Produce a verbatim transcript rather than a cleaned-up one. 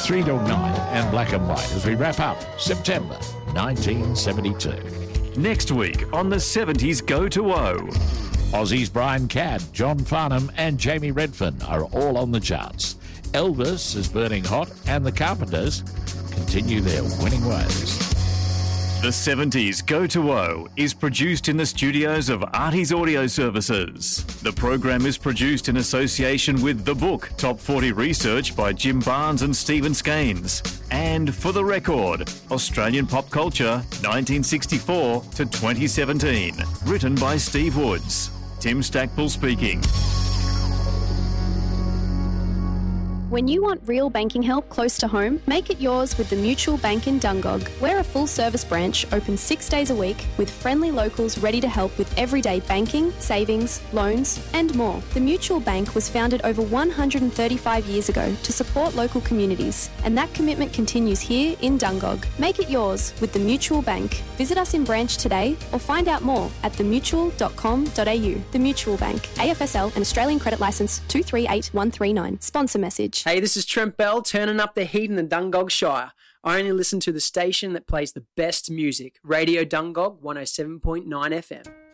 three till nine and Black and White as we wrap up September nineteen seventy-two. Next week on the seventies Go to O. Aussies Brian Cadd, John Farnham and Jamie Redfern are all on the charts. Elvis is burning hot and the Carpenters continue their winning ways. The seventies Go to O is produced in the studios of Artie's Audio Services. The program is produced in association with The Book, Top forty Research by Jim Barnes and Stephen Scaines. And For the Record, Australian Pop Culture, nineteen sixty-four to twenty seventeen. Written by Steve Woods. Tim Stackpole speaking. When you want real banking help close to home, make it yours with the Mutual Bank in Dungog. We're a full-service branch open six days a week with friendly locals ready to help with everyday banking, savings, loans and more. The Mutual Bank was founded over one hundred thirty-five years ago to support local communities, and that commitment continues here in Dungog. Make it yours with the Mutual Bank. Visit us in branch today or find out more at the mutual dot com dot a u. The Mutual Bank, A F S L and Australian Credit Licence two three eight one three nine. Sponsor message. Hey, this is Trent Bell, turning up the heat in the Dungog Shire. I only listen to the station that plays the best music, Radio Dungog one oh seven point nine F M.